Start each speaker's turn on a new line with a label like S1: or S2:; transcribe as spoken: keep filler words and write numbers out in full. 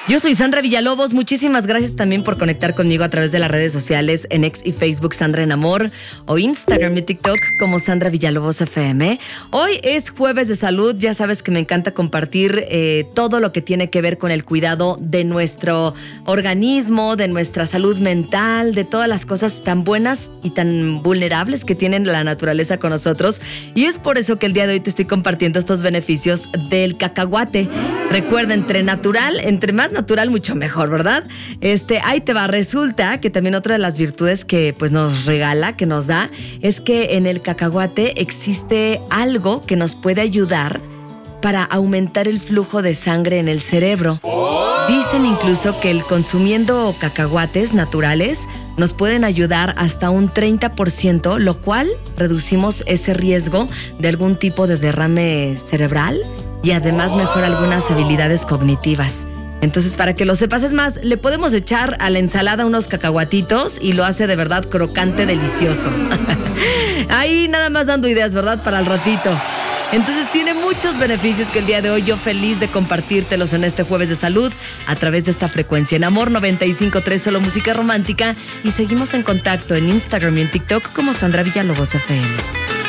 S1: Yo soy Sandra Villalobos, muchísimas gracias también por conectar conmigo a través de las redes sociales en X y Facebook Sandra en Amor o Instagram y TikTok como Sandra Villalobos F M. Hoy es jueves de salud, ya sabes que me encanta compartir eh, todo lo que tiene que ver con el cuidado de nuestro organismo, de nuestra salud mental, de todas las cosas tan buenas y tan vulnerables que tienen la naturaleza con nosotros. Y es por eso que el día de hoy te estoy compartiendo estos beneficios del cacahuate. Recuerda, entre natural, entre más natural, mucho mejor, ¿verdad? Este, ahí te va. Resulta que también otra de las virtudes que pues nos regala, que nos da, es que en el cacahuate existe algo que nos puede ayudar para aumentar el flujo de sangre en el cerebro. Dicen incluso que el consumiendo cacahuates naturales nos pueden ayudar hasta un treinta por ciento, lo cual reducimos ese riesgo de algún tipo de derrame cerebral y además mejora algunas habilidades cognitivas. Entonces, para que lo sepas, es más, le podemos echar a la ensalada unos cacahuatitos y lo hace de verdad crocante, delicioso. Ahí nada más dando ideas, ¿verdad? Para el ratito. Entonces tiene muchos beneficios que el día de hoy yo feliz de compartírtelos en este jueves de salud a través de esta frecuencia en Amor noventa y cinco punto tres, solo música romántica, y seguimos en contacto en Instagram y en TikTok como Sandra Villalobos F M.